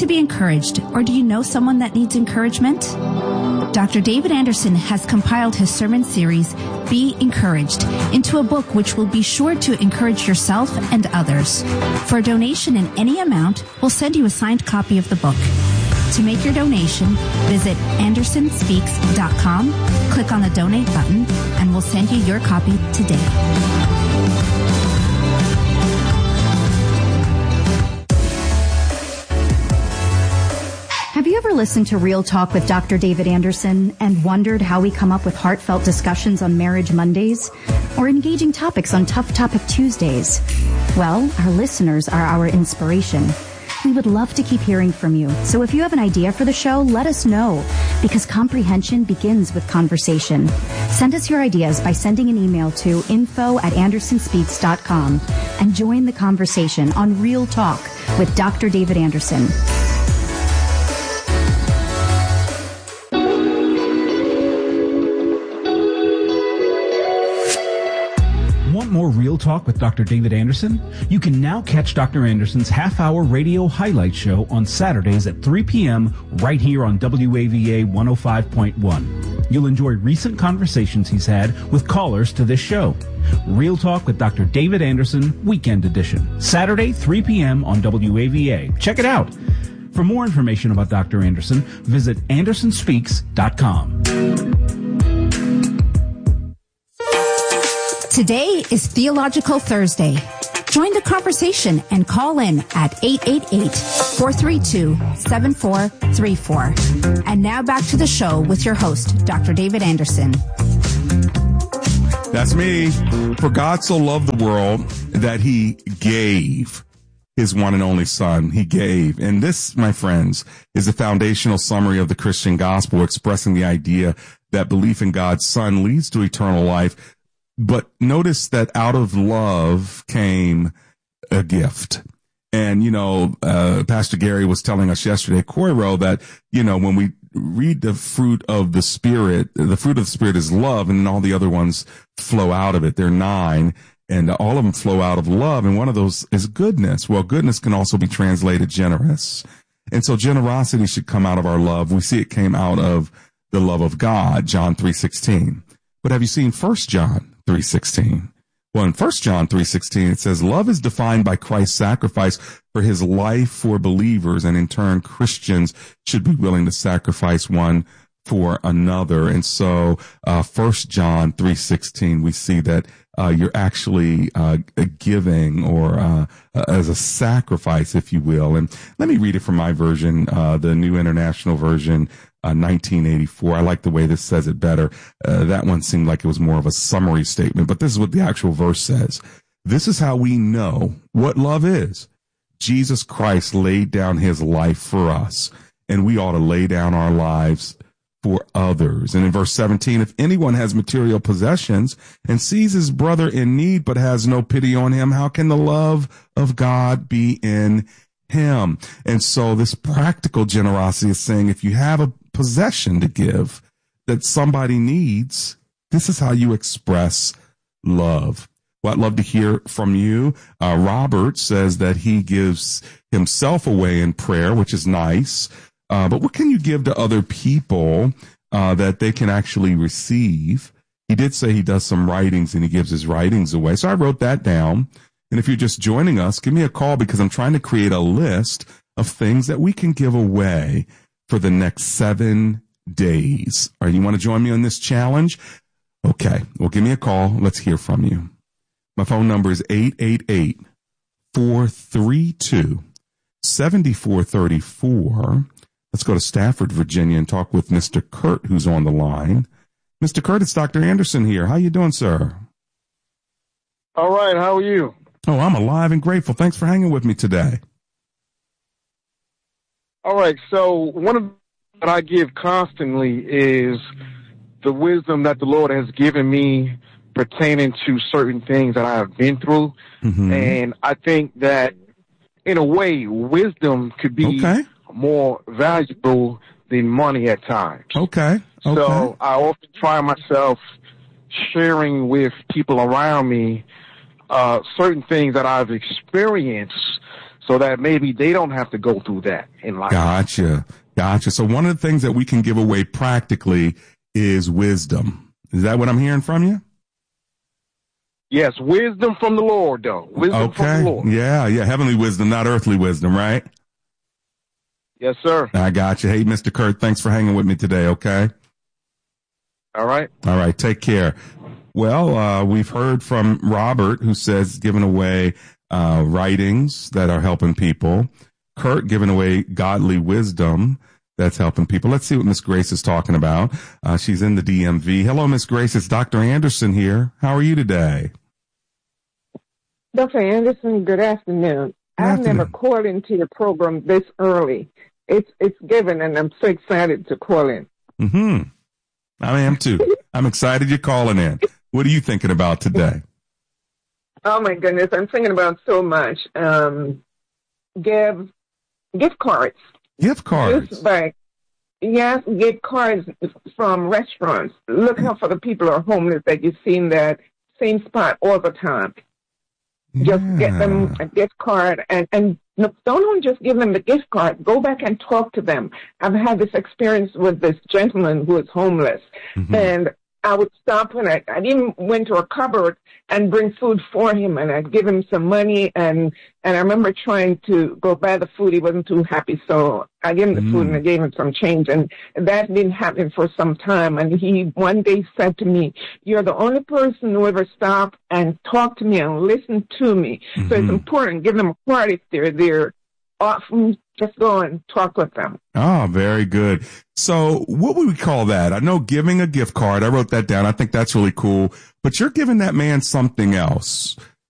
to be encouraged, or do you know someone that needs encouragement? Dr. David Anderson has compiled his sermon series, Be Encouraged, into a book which will be sure to encourage yourself and others. For a donation in any amount, we'll send you a signed copy of the book. To make your donation, visit andersonspeaks.com, click on the donate button, and we'll send you your copy today. Have you ever listened to Real Talk with Dr. David Anderson and wondered how we come up with heartfelt discussions on Marriage Mondays or engaging topics on Tough Topic Tuesdays? Well, our listeners are our inspiration. We would love to keep hearing from you. So if you have an idea for the show, let us know, because comprehension begins with conversation. Send us your ideas by sending an email to info@andersonspeaks.com and join the conversation on Real Talk with Dr. David Anderson. More Real Talk with Dr. David Anderson? You can now catch Dr. Anderson's half-hour radio highlight show on Saturdays at 3 p.m. right here on WAVA 105.1. You'll enjoy recent conversations he's had with callers to this show. Real Talk with Dr. David Anderson, Weekend Edition. Saturday, 3 p.m. on WAVA. Check it out. For more information about Dr. Anderson, visit andersonspeaks.com. Today is Theological Thursday. Join the conversation and call in at 888-432-7434. And now back to the show with your host, Dr. David Anderson. That's me. For God so loved the world that he gave his one and only son. He gave. And this, my friends, is a foundational summary of the Christian gospel, expressing the idea that belief in God's son leads to eternal life. But notice that out of love came a gift. And, Pastor Gary was telling us yesterday at Koiro that, when we read the fruit of the Spirit is love, and all the other ones flow out of it. There are 9, and all of them flow out of love. And one of those is goodness. Well, goodness can also be translated generous. And so generosity should come out of our love. We see it came out of the love of God, John 3:16. But have you seen 1 John 3:16? Well, in 1 John 3:16, it says, love is defined by Christ's sacrifice for his life for believers, and in turn, Christians should be willing to sacrifice one for another. And so, 1 John 3:16, we see that you're actually giving, or as a sacrifice, if you will. And let me read it from my version, the New International Version, 1984. I like the way this says it better. That one seemed like it was more of a summary statement, but this is what the actual verse says. This is how we know what love is. Jesus Christ laid down his life for us, and we ought to lay down our lives for others. And in verse 17, if anyone has material possessions and sees his brother in need but has no pity on him, how can the love of God be in him? And so this practical generosity is saying, if you have a possession to give that somebody needs, this is how you express love. Well, I'd love to hear from you. Robert says that he gives himself away in prayer, which is nice. But what can you give to other people that they can actually receive? He did say he does some writings and he gives his writings away. So I wrote that down. And if you're just joining us, give me a call, because I'm trying to create a list of things that we can give away for the next 7 days. All right, you want to join me on this challenge? Okay, well, give me a call. Let's hear from you. My phone number is 888-432-7434. Let's go to Stafford, Virginia, and talk with Mr. Kurt, who's on the line. Mr. Kurt, it's Dr. Anderson here. How you doing, sir? All right, how are you? Oh, I'm alive and grateful. Thanks for hanging with me today. All right, so one of what I give constantly is the wisdom that the Lord has given me pertaining to certain things that I have been through. Mm-hmm. And I think that, in a way, wisdom could be more valuable than money at times. Okay. So I often find myself sharing with people around me certain things that I've experienced so that maybe they don't have to go through that in life. Gotcha. So one of the things that we can give away practically is wisdom. Is that what I'm hearing from you? Yes, wisdom from the Lord, though. Wisdom from the Lord. Yeah. Heavenly wisdom, not earthly wisdom, right? Yes, sir. I got you. Hey, Mr. Kurt, thanks for hanging with me today, okay? All right. Take care. Well, we've heard from Robert, who says giving away writings that are helping people. Kurt giving away godly wisdom that's helping people. Let's see what Miss Grace is talking about. She's in the DMV. Hello, Miss Grace. It's Dr. Anderson here. How are you today? Dr. Anderson, good afternoon. I've never called into your program this early. It's given, and I'm so excited to call in. Mm-hmm. I am too. I'm excited you're calling in. What are you thinking about today? Oh my goodness, I'm thinking about so much. Gift cards. Gift cards. Yes, gift cards from restaurants. Look out for the people who are homeless that you see in that same spot all the time. Just get them a gift card and don't only just give them the gift card. Go back and talk to them. I've had this experience with this gentleman who is homeless, and I would stop and I even went to a cupboard and bring food for him, and I'd give him some money, and I remember trying to go buy the food. He wasn't too happy, so I gave him the food and I gave him some change, and that didn't happen for some time. And he one day said to me, "You're the only person who ever stopped and talked to me and listened to me." So it's important. Give them a card if they're there. Often just go and talk with them. Oh, very good. So what would we call that? I know giving a gift card. I wrote that down. I think that's really cool. But you're giving that man something else.